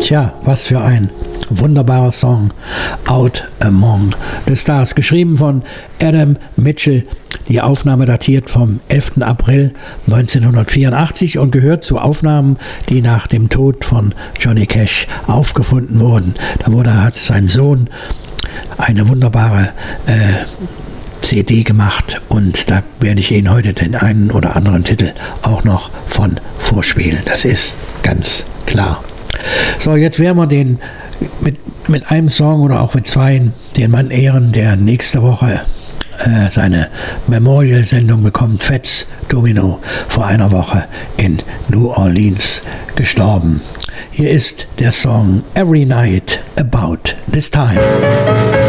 Tja, was für ein wunderbarer Song, Out Among the Stars, geschrieben von Adam Mitchell. Die Aufnahme datiert vom 11. April 1984 und gehört zu Aufnahmen, die nach dem Tod von Johnny Cash aufgefunden wurden. Hat sein Sohn eine wunderbare CD gemacht und da werde ich Ihnen heute den einen oder anderen Titel auch noch von vorspielen. Das ist ganz klar. So, jetzt werden wir den mit einem Song oder auch mit zweien den Mann ehren, der nächste Woche seine Memorial-Sendung bekommt. Fats Domino, vor einer Woche in New Orleans gestorben. Hier ist der Song Every Night About This Time.